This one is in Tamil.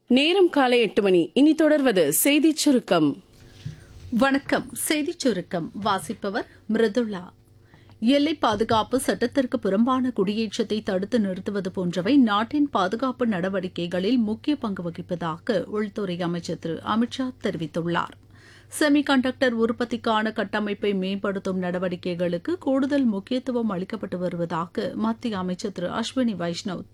நேரம் காலை 8 மணி. இனி தொடர்வது செய்திச் சுருக்கம். வணக்கம். செய்திச் சுருக்கம் வாசிப்பவர் மிருதுளா. எல்லை பாதுகாப்பு, சட்டத்திற்கு புறம்பான குடியேற்றத்தை தடுத்து நிறுத்துவது போன்றவை நாட்டின் பாதுகாப்பு நடவடிக்கைகளில் முக்கிய பங்கு வகிப்பதாக உள்துறை அமைச்சர் திரு அமித்ஷா தெரிவித்துள்ளார். செமி கண்டக்டர் உற்பத்திக்கான கட்டமைப்பை மேம்படுத்தும் நடவடிக்கைகளுக்கு கூடுதல் முக்கியத்துவம் அளிக்கப்பட்டு வருவதாக மத்திய அமைச்சர் திரு அஸ்வினி வைஷ்ணவ்